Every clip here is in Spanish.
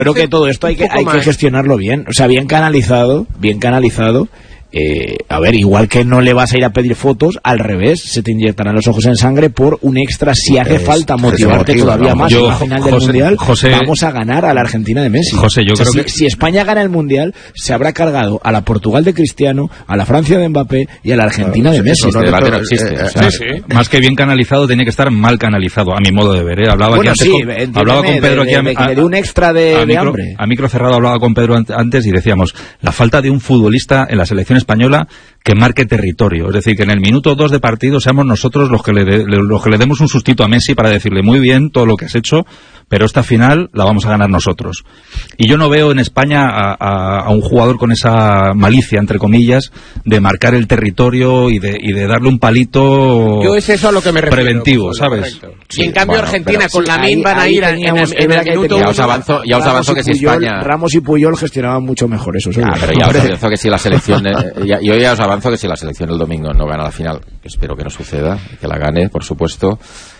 Creo que todo esto hay que gestionarlo bien, o sea, bien canalizado. A ver, igual que no le vas a ir a pedir fotos, al revés, se te inyectarán los ojos en sangre por un extra si hace falta motivarte todavía más en la final del Mundial. Vamos a ganar a la Argentina de Messi. José, yo creo que si España gana el Mundial, se habrá cargado a la Portugal de Cristiano, a la Francia de Mbappé y a la Argentina de Messi. Este debate no existe. Más que bien canalizado, tenía que estar mal canalizado, a mi modo de ver. Hablaba con Pedro aquí de un extra de hambre. A micro cerrado hablaba con Pedro antes y decíamos, la falta de un futbolista en la selección española que marque territorio, es decir, que en el minuto 2 de partido seamos nosotros los que le demos un sustito a Messi para decirle muy bien todo lo que has hecho, pero esta final la vamos a ganar nosotros. Y yo no veo en España a un jugador con esa malicia, entre comillas, de marcar el territorio y de darle un palito. Yo es eso a lo que me refiero, preventivo, ¿sabes? Sí, y en cambio Argentina con Lamine van a ir en el minuto 1. Ya os avanzo que si España... Ramos y Puyol gestionaban mucho mejor eso. Pero ya os avanzo que si la selección... yo ya os avanzo que si la selección el domingo no gana la final, que espero que no suceda, que la gane, por supuesto,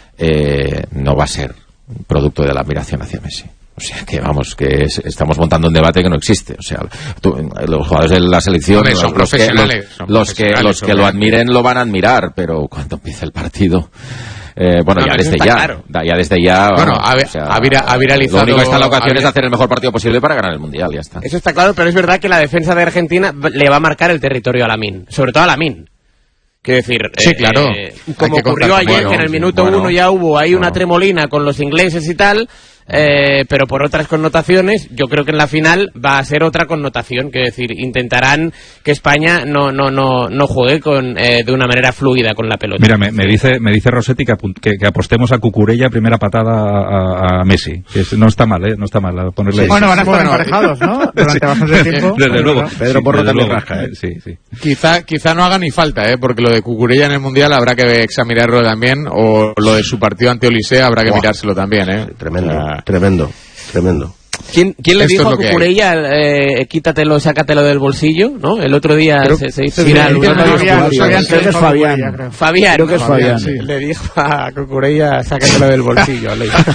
no va a ser producto de la admiración hacia Messi. O sea, que vamos, que estamos montando un debate que no existe. O sea, los jugadores de la selección, son profesionales, los que lo admiren lo van a admirar, pero cuando empiece el partido... ya desde ya. Bueno, ha viralizado. Lo único que está en la ocasión es hacer el mejor partido posible para ganar el Mundial, ya está. Eso está claro, pero es verdad que la defensa de Argentina le va a marcar el territorio a Lamine, sobre todo a Lamine. Quiero decir, sí, claro. Como ocurrió ayer, que en el minuto 1 ya hubo ahí una tremolina con los ingleses y tal, pero por otras connotaciones, yo creo que en la final va a ser otra connotación, quiero decir, intentarán que España no juegue de una manera fluida con la pelota. Mira, me dice Rossetti que apostemos a Cucurella primera patada a Messi. No está mal, no está mal ponerle. Sí, van a estar emparejados, ¿no? Durante bastante tiempo. Desde luego. Pedro Porro también rasca, Sí. Quizá no haga ni falta, porque lo de Cucurella en el Mundial habrá que examinarlo también, o lo de su partido ante Olisea habrá que mirárselo también, Tremendo. ¿Quién le dijo a Cucurella, quítatelo, sácatelo del bolsillo, ¿no? El otro día se hizo viral. Creo que es Fabián. Creo que es Fabián. Sí. Le dijo a Cucurella, sácatelo del bolsillo.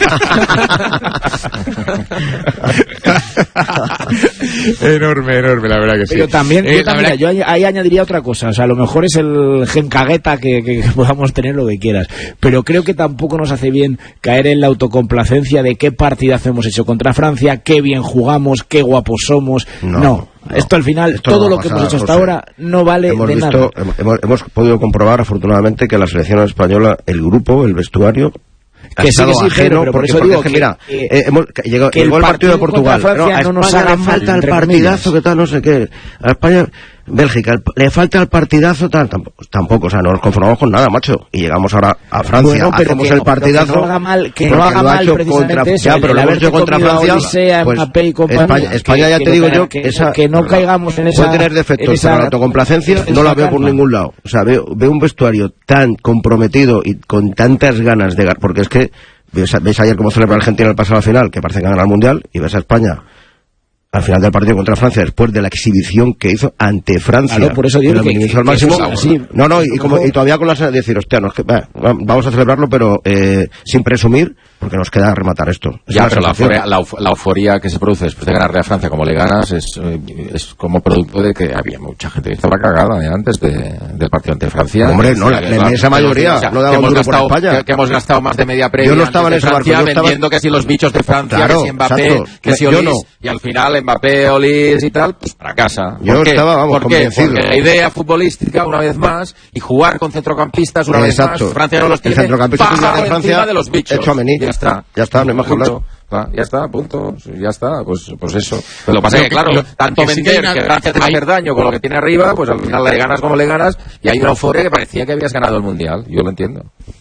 Enorme, la verdad que sí. Pero también, yo ahí añadiría otra cosa. O sea, a lo mejor es el gen cagueta que podamos tener lo que quieras. Pero creo que tampoco nos hace bien caer en la autocomplacencia de qué partidazo hemos hecho contra Francia, qué bien jugamos, qué guapos somos. No. Esto al final, todo lo que hemos hecho hasta ahora no vale de nada. Hemos podido comprobar, afortunadamente, que la selección española, el grupo, el vestuario, que sí, pero por eso digo que mira, llegó el partido de Portugal, Francia, no nos haga falta el partidazo, que tal, no sé qué. A España, Bélgica, le falta el partidazo, tal, tampoco, o sea, no nos conformamos con nada, macho. Y llegamos ahora a Francia, hacemos el partidazo. Que no haga mal, precisamente eso, pero lo hemos hecho contra Francia, pues España, ya te digo yo, que no caigamos en esa... Puede tener defectos, pero la autocomplacencia no la veo por ningún lado. O sea, veo un vestuario tan comprometido y con tantas ganas de... Porque es que, ves ayer cómo celebra Argentina el pasado final, que parece que gana el Mundial, y ves a España al final del partido contra Francia, después de la exhibición que hizo ante Francia. Claro, por eso digo que al máximo. Y todavía con la sensación de decir, hostia, vamos a celebrarlo, pero sin presumir, porque nos queda rematar esto. Ya, pero la euforia que se produce después de ganarle a Francia como le ganas es como producto de que había mucha gente que estaba cagada antes del partido ante Francia. Hombre, no, la inmensa mayoría no daba duro por España. Que hemos gastado más de media previa. Yo no estaba en ese barco. Vendiendo que si los bichos de Francia, que si Mbappé, que si Olís, y al final Mbappé, Olís y tal, pues para casa. Yo estaba, convencido. Porque la idea futbolística, una vez más, y jugar con centrocampistas una vez más, Francia no los tiene, el centrocampista de Francia de los bichos. Hecho a Mení. Ya está, no hay más que hablar. Ya está, punto. Ya está, pues eso. Pero lo que pasa es que, claro, tanto vender que Francia te va a hacer daño con lo que tiene arriba, pues al final le ganas como le ganas, y hay una euforia que parecía que habías ganado el Mundial. Yo lo entiendo.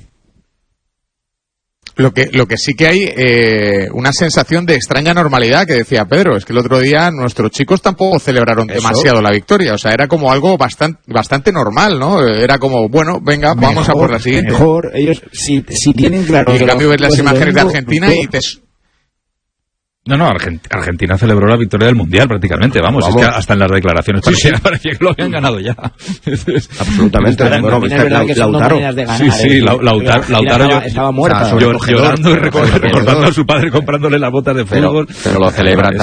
Lo que sí que hay una sensación de extraña normalidad, que decía Pedro, es que el otro día nuestros chicos tampoco celebraron demasiado la victoria, o sea, era como algo bastante normal, ¿no? Era como, bueno, venga, vamos a por la siguiente. Mejor, ellos si tienen claro. Y en cambio ves las imágenes de Argentina y te... No, Argentina celebró la victoria del Mundial prácticamente, vamos. Es que hasta en las declaraciones parecía que lo habían ganado ya. Absolutamente. Lautaro. Lautaro estaba muerta. Llorando y recordando a su padre comprándole las botas de fútbol. Pero lo celebran